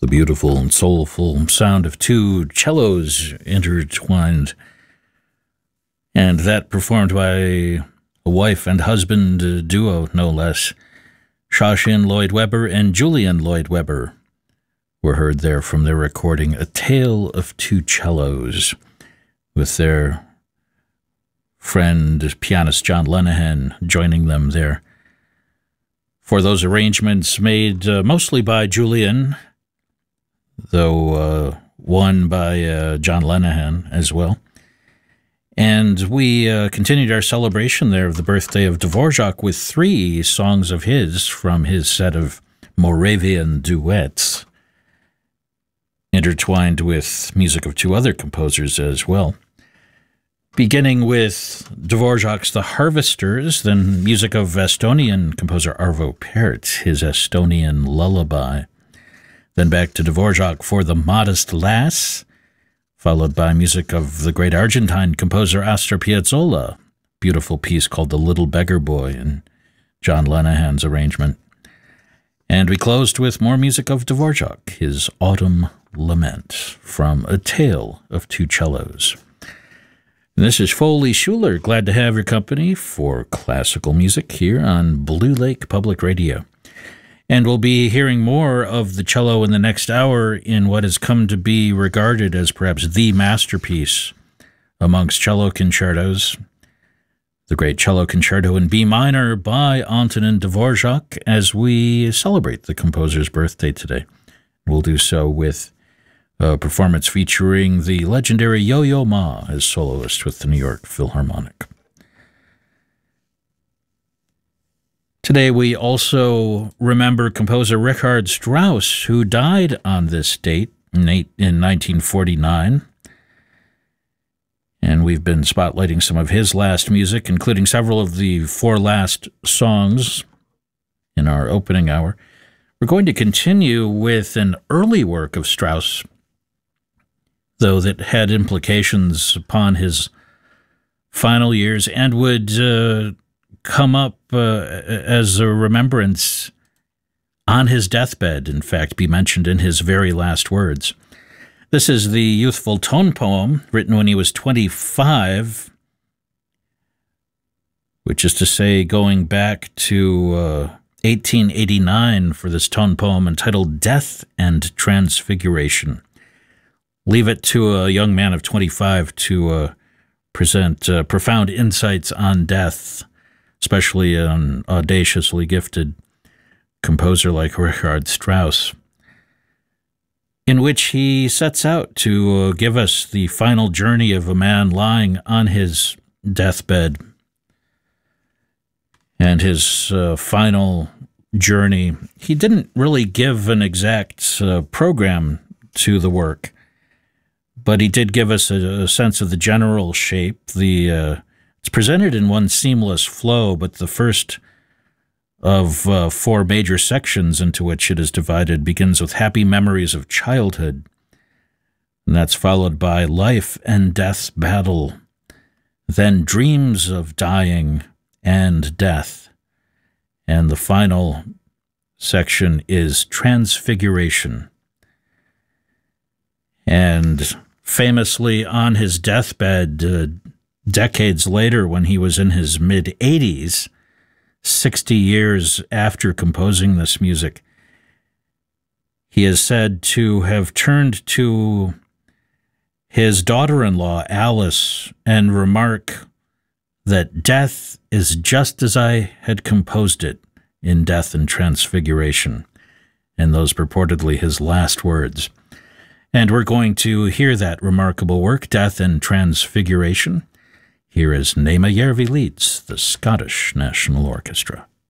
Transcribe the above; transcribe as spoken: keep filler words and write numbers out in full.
The beautiful and soulful sound of two cellos intertwined, and that performed by a wife and husband duo, no less. Shashin Lloyd Webber and Julian Lloyd Webber were heard there from their recording A Tale of Two Cellos, with their friend pianist John Lenihan joining them there for those arrangements made uh, mostly by Julian, though uh, one by uh, John Lenihan as well. And we uh, continued our celebration there of the birthday of Dvorak with three songs of his from his set of Moravian duets, intertwined with music of two other composers as well. Beginning with Dvorak's The Harvesters, then music of Estonian composer Arvo Pärt, his Estonian lullaby. Then back to Dvorak for The Modest Lass, followed by music of the great Argentine composer Astor Piazzolla, beautiful piece called The Little Beggar Boy in John Lenihan's arrangement. And we closed with more music of Dvorak, his Autumn Lament, from A Tale of Two Cellos. And this is Foley Schuler, glad to have your company for classical music here on Blue Lake Public Radio. And we'll be hearing more of the cello in the next hour in what has come to be regarded as perhaps the masterpiece amongst cello concertos, the great cello concerto in B minor by Antonin Dvorak, as we celebrate the composer's birthday today. We'll do so with a performance featuring the legendary Yo-Yo Ma as soloist with the New York Philharmonic. Today we also remember composer Richard Strauss, who died on this date in nineteen forty-nine. And we've been spotlighting some of his last music, including several of the four last songs in our opening hour. We're going to continue with an early work of Strauss, though that had implications upon his final years and would uh, come up uh, as a remembrance on his deathbed, in fact, be mentioned in his very last words. This is the youthful tone poem written when he was twenty-five, which is to say going back to uh, eighteen eighty-nine for this tone poem entitled Death and Transfiguration. Leave it to a young man of twenty-five to uh, present uh, profound insights on death, especially an audaciously gifted composer like Richard Strauss, in which he sets out to uh, give us the final journey of a man lying on his deathbed, and his uh, final journey. He didn't really give an exact uh, program to the work, but he did give us a, a sense of the general shape. The uh, it's presented in one seamless flow, but the first of uh, four major sections into which it is divided begins with Happy Memories of Childhood, and that's followed by Life and Death's Battle, then Dreams of Dying and Death, and the final section is Transfiguration. And famously on his deathbed, uh, decades later when he was in his mid-eighties, sixty years after composing this music, he is said to have turned to his daughter-in-law, Alice, and remark that death is just as I had composed it in Death and Transfiguration, and those purportedly his last words. And we're going to hear that remarkable work, Death and Transfiguration. Here is Nema Järvi leads the Scottish National Orchestra.